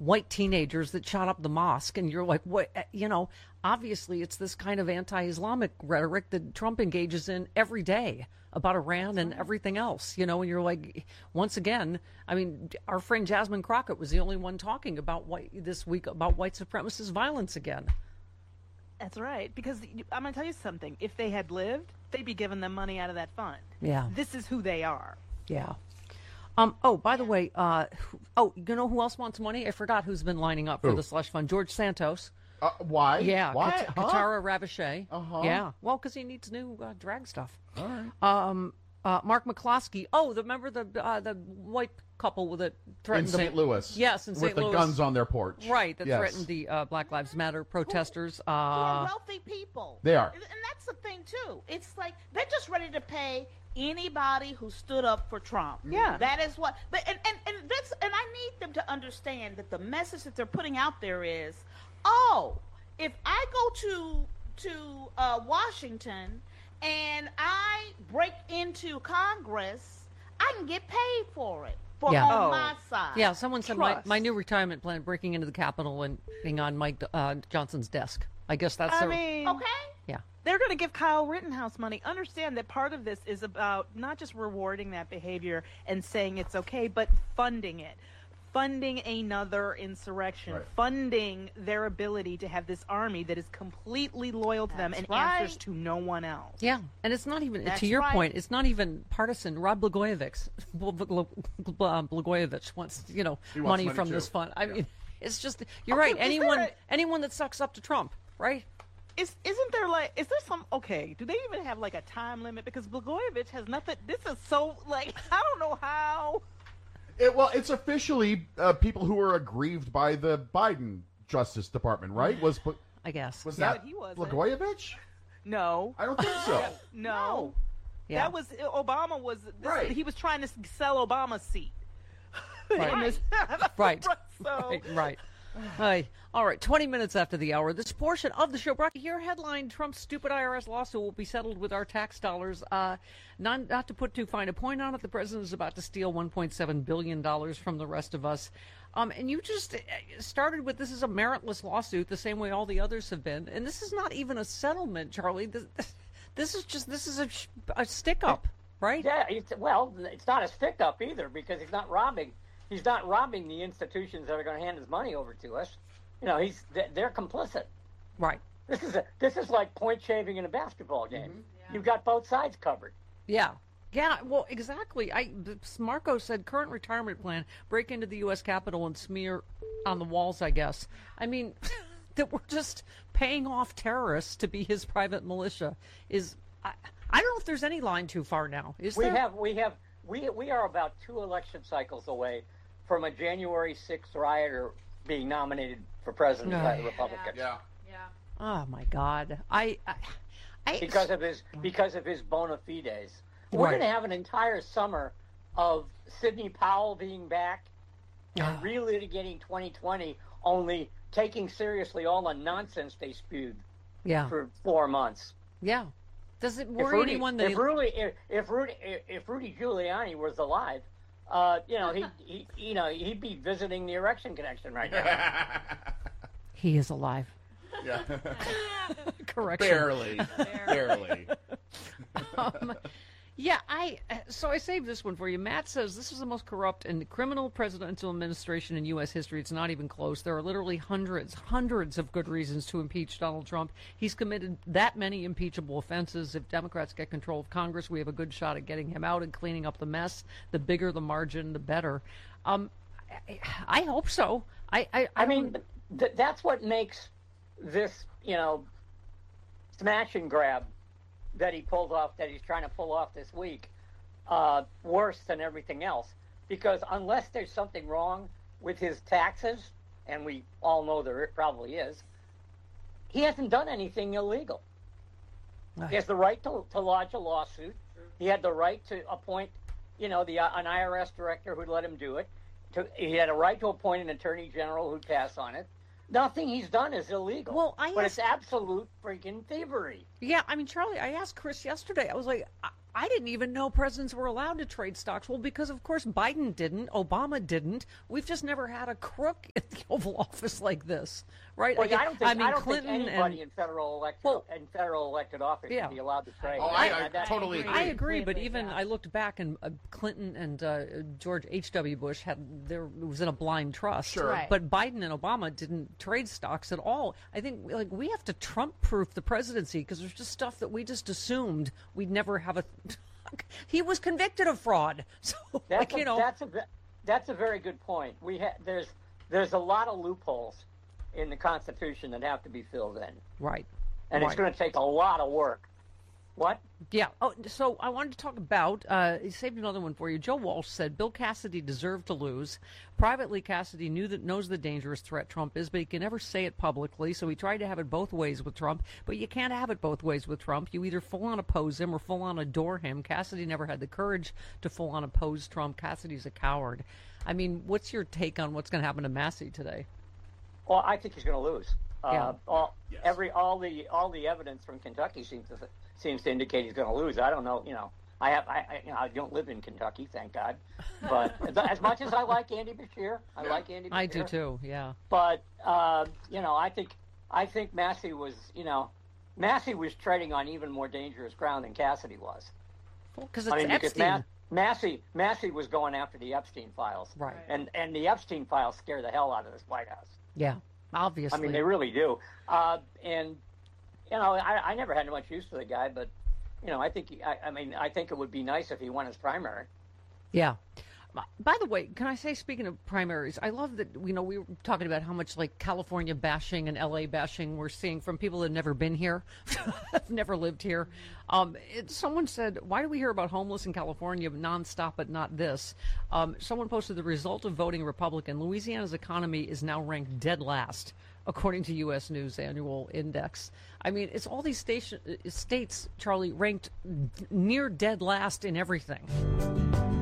white teenagers that shot up the mosque, and you're like, what? Obviously it's this kind of anti-Islamic rhetoric that Trump engages in every day about Iran and everything else, and you're like, once again, I mean, our friend Jasmine Crockett was the only one talking about this week about white supremacist violence again. That's right, because I'm going to tell you something. If they had lived, they'd be giving them money out of that fund. Yeah. This is who they are. Yeah. By the way, you know who else wants money? I forgot who's been lining up for the slush fund. George Santos. Why? Yeah. Why? Katara Ravachey. Yeah. Well, because he needs new drag stuff. All right. Mark McCloskey. Oh, remember the white couple with it threatened in St. Louis. Yes, in St. Louis. With the guns on their porch. Right, that threatened the Black Lives Matter protesters. Who are wealthy people. They are. And that's the thing, too. It's like they're just ready to pay anybody who stood up for Trump. Yeah. That is what. And I need them to understand that the message that they're putting out there is, if I go to Washington and I break into Congress, I can get paid for it. On my side. Yeah, someone said my new retirement plan, breaking into the Capitol and being on Mike Johnson's desk. I guess that's okay. Yeah. They're going to give Kyle Rittenhouse money. Understand that part of this is about not just rewarding that behavior and saying it's okay, but funding it. Funding another insurrection, funding their ability to have this army that is completely loyal to them and answers to no one else. Yeah, and it's not even, to your point, it's not even partisan. Rod Blagojevich wants, money from this fund. I mean, it's just, you're right. Anyone that sucks up to Trump, right? Is there some, do they even have like a time limit? Because Blagojevich has nothing, this is so, I don't know how. It's officially people who are aggrieved by the Biden Justice Department, right? I guess. Was that Blagojevich? No. I don't think so. No. Yeah. That was, Obama was, he was trying to sell Obama's seat. Right. Right. Hi. All right, 20 minutes after the hour. This portion of the show brought you here. Headline, Trump's stupid IRS lawsuit will be settled with our tax dollars. Not to put too fine a point on it, the president is about to steal $1.7 billion from the rest of us. And you just started with, this is a meritless lawsuit, the same way all the others have been. And this is not even a settlement, Charlie. This is a stick-up, right? Yeah, it's not a stick-up either, because he's not robbing. He's not robbing the institutions that are going to hand his money over to us. They're complicit. Right. This is like point shaving in a basketball game. Mm-hmm. Yeah. You've got both sides covered. Yeah. Yeah, well, exactly. Marco said current retirement plan, break into the U.S. Capitol and smear on the walls, I guess. I mean, that we're just paying off terrorists to be his private militia is, I don't know if there's any line too far now. We are about 2 election cycles away from a January 6th rioter being nominated for president by the Republicans. Yeah. Oh my God. Because of his bona fides. We're going to have an entire summer of Sidney Powell being back and relitigating 2020, only taking seriously all the nonsense they spewed for 4 months. Yeah. Does it worry anyone that if Rudy Giuliani was alive, he'd be visiting the Erection Connection right now. He is alive. Yeah. Correction. Barely. So I saved this one for you. Matt says this is the most corrupt and criminal presidential administration in U.S. history. It's not even close. There are literally hundreds of good reasons to impeach Donald Trump. He's committed that many impeachable offenses. If Democrats get control of Congress, we have a good shot at getting him out and cleaning up the mess. The bigger the margin, the better. I hope so. I mean, that's what makes this, smash and grab that he pulled off, that he's trying to pull off this week, worse than everything else. Because unless there's something wrong with his taxes, and we all know there probably is, he hasn't done anything illegal. He has the right to lodge a lawsuit. He had the right to appoint, an IRS director who'd let him do it. He had a right to appoint an attorney general who'd pass on it. Nothing he's done is illegal. But it's absolute freaking thievery. Yeah, I mean, Charlie, I asked Chris yesterday. I was like, I didn't even know presidents were allowed to trade stocks. Well, because, of course, Biden didn't. Obama didn't. We've just never had a crook in the Oval Office like this, right? Well, I don't think Clinton anybody in federal elected office should be allowed to trade. Oh, I totally agree. I agree, but even I looked back, and Clinton and George H.W. Bush was in a blind trust. Sure. Right. But Biden and Obama didn't trade stocks at all. I think we have to Trump-proof the presidency because there's just stuff that we just assumed we'd never have a. He was convicted of fraud, so that's a very good point. There's a lot of loopholes in the Constitution that have to be filled in. Right. And it's going to take a lot of work. What? Yeah. Oh, so I wanted to talk about, he saved another one for you. Joe Walsh said Bill Cassidy deserved to lose. Privately, Cassidy knows the dangerous threat Trump is, but he can never say it publicly, so he tried to have it both ways with Trump. But you can't have it both ways with Trump. You either full-on oppose him or full-on adore him. Cassidy never had the courage to full-on oppose Trump. Cassidy's a coward. I mean, what's your take on what's going to happen to Massey today? Well, I think he's going to lose. Yeah. All the evidence from Kentucky seems to indicate he's going to lose. I don't know. I don't live in Kentucky, thank God. But as much as I like Andy Beshear, I do too. Yeah. But I think Massey was treading on even more dangerous ground than Cassidy was. Because it's Epstein. Massey was going after the Epstein files, right? And the Epstein files scare the hell out of this White House. Yeah, obviously. I mean, they really do. And I never had much use for the guy, but I think it would be nice if he won his primary. Yeah. By the way, can I say, speaking of primaries, I love that, we were talking about how much California bashing and LA bashing we're seeing from people that have never been here, have never lived here. Someone said, why do we hear about homeless in California nonstop but not this? Someone posted the result of voting Republican. Louisiana's economy is now ranked dead last, according to U.S. News Annual Index. I mean, it's all these states, Charlie, ranked near dead last in everything.